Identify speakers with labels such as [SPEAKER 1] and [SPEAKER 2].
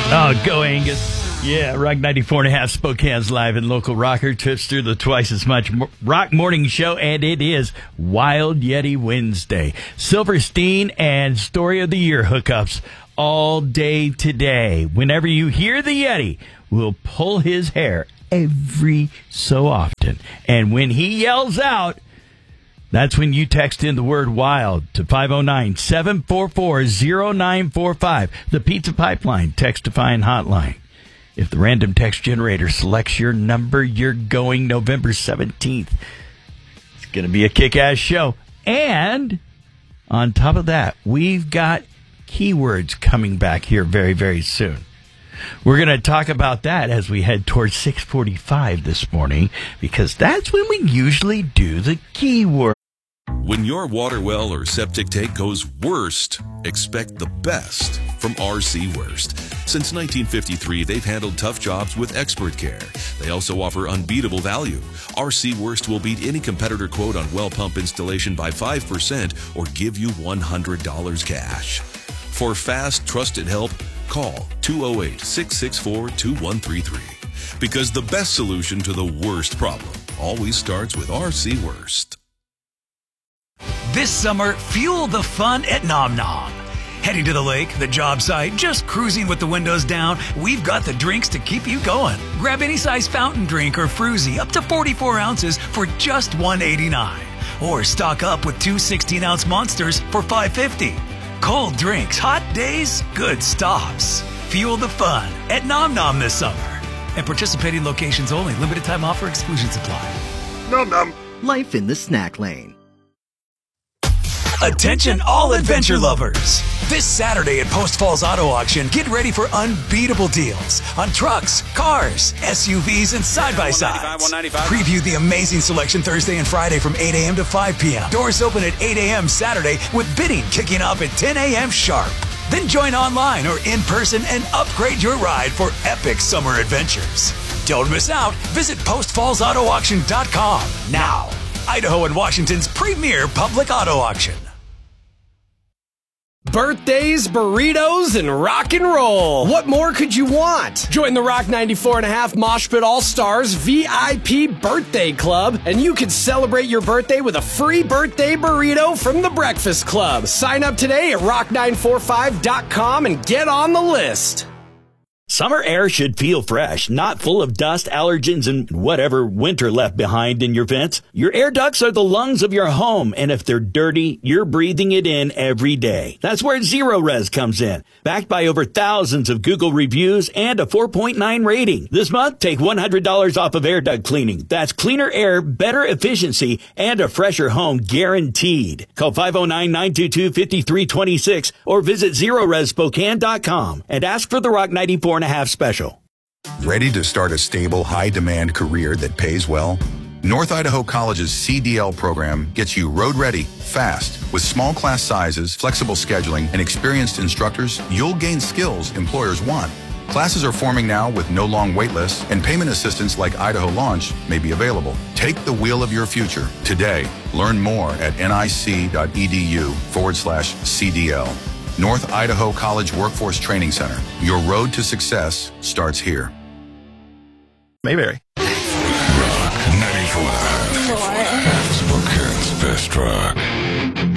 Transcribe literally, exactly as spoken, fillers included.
[SPEAKER 1] Oh, go Angus. Yeah, Rock ninety-four and a half, Spokane's live and local rocker trips through the twice as much rock morning show, and it is Wild Yeti Wednesday. Silverstein and Story of the Year hookups all day today. Whenever you hear the Yeti, we'll pull his hair every so often. And when he yells out, that's when you text in the word wild to five oh nine, seven four four, oh nine four five, the Pizza Pipeline text-to-find hotline. If the random text generator selects your number, you're going November seventeenth. It's going to be a kick-ass show. And on top of that, we've got keywords coming back here very, very soon. We're going to talk about that as we head towards six forty-five this morning, because that's when we usually do the keyword.
[SPEAKER 2] When your water well or septic tank goes worst, expect the best from R C Worst. Since nineteen fifty-three, they've handled tough jobs with expert care. They also offer unbeatable value. R C Worst will beat any competitor quote on well pump installation by five percent or give you one hundred dollars cash. For fast, trusted help, call two oh eight, six six four, two one three three. Because the best solution to the worst problem always starts with R C Worst.
[SPEAKER 3] This summer, fuel the fun at Nom Nom. Heading to the lake, the job site, just cruising with the windows down, we've got the drinks to keep you going. Grab any size fountain drink or fruzy up to forty-four ounces for just one eighty-nine. Or stock up with two sixteen-ounce monsters for five fifty. Cold drinks, hot days, good stops. Fuel the fun at Nom Nom this summer. And participating locations only. Limited time offer, exclusions apply.
[SPEAKER 4] Nom Nom.
[SPEAKER 5] Life in the snack lane.
[SPEAKER 3] Attention all adventure lovers. This Saturday at Post Falls Auto Auction, get ready for unbeatable deals on trucks, cars, S U Vs, and side-by-sides. Preview the amazing selection Thursday and Friday from eight a.m. to five p.m. Doors open at eight a.m. Saturday with bidding kicking off at ten a.m. sharp. Then join online or in person and upgrade your ride for epic summer adventures. Don't miss out. Visit post falls auto auction dot com now. Idaho and Washington's premier public auto auction.
[SPEAKER 6] Birthdays, burritos, and rock and roll. What more could you want? Join the Rock ninety-four and a half Mosh Pit All-Stars V I P Birthday Club, and you can celebrate your birthday with a free birthday burrito from the Breakfast Club. Sign up today at rock nine four five dot com and get on the list.
[SPEAKER 1] Summer air should feel fresh, not full of dust, allergens, and whatever winter left behind in your vents. Your air ducts are the lungs of your home, and if they're dirty, you're breathing it in every day. That's where Zero Res comes in. Backed by over thousands of Google reviews and a four point nine rating. This month, take one hundred dollars off of air duct cleaning. That's cleaner air, better efficiency, and a fresher home guaranteed. Call five oh nine, nine two two, five three two six or visit zero res spokane dot com and ask for the Rock ninety-four and a half special.
[SPEAKER 7] Ready to start a stable, high-demand career that pays well? North Idaho College's C D L program gets you road-ready, fast. With small class sizes, flexible scheduling, and experienced instructors, you'll gain skills employers want. Classes are forming now with no long wait lists, and payment assistance like Idaho Launch may be available. Take the wheel of your future today. Learn more at nic.edu forward slash CDL. North Idaho College Workforce Training Center. Your road to success starts here.
[SPEAKER 1] Mayberry.
[SPEAKER 2] Rock ninety-four. Spokane's best rock.